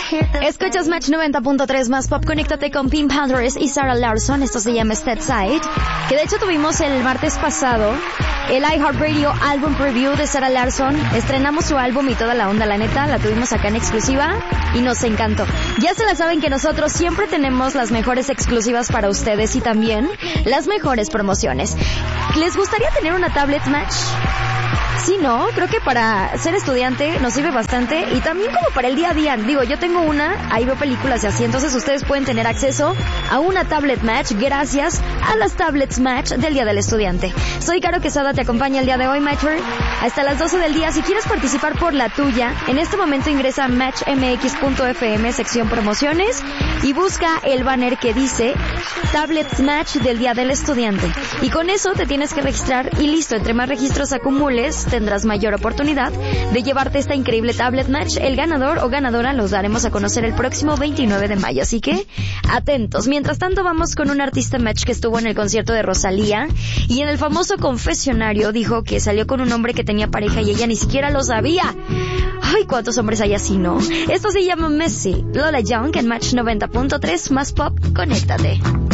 Escuchas Match 90.3 más pop. Conéctate con Pink Panthers y Sarah Larsson. Esto se llama Side, que de hecho tuvimos el martes pasado el iHeartRadio Album Preview de Sarah Larsson. Estrenamos su álbum y toda la onda, la neta, la tuvimos acá en exclusiva y nos encantó. Ya se la saben que nosotros siempre tenemos las mejores exclusivas para ustedes y también las mejores promociones. ¿Les gustaría tener una tablet Match? Sí, ¿no? Creo que para ser estudiante nos sirve bastante y también como para el día a día. Digo, yo tengo una, ahí veo películas y así, entonces ustedes pueden tener acceso a una tablet Match gracias a las tablets Match del Día del Estudiante. Soy Caro Quesada, te acompaña el día de hoy, Matcher, hasta las 12 del día. Si quieres participar por la tuya, en este momento ingresa a matchmx.fm, sección promociones, y busca el banner que dice Tablets Match del Día del Estudiante. Y con eso te tienes que registrar y listo, entre más registros acumules, tendrás mayor oportunidad de llevarte esta increíble tablet Match. El ganador o ganadora los daremos a conocer el próximo 29 de mayo, así que atentos. Mientras tanto, vamos con un artista Match que estuvo en el concierto de Rosalía y en el famoso confesionario dijo que salió con un hombre que tenía pareja y ella ni siquiera lo sabía. Ay, ¿cuántos hombres hay así, no? Esto se llama Messi. Lola Young en Match 90.3 más pop. Conéctate.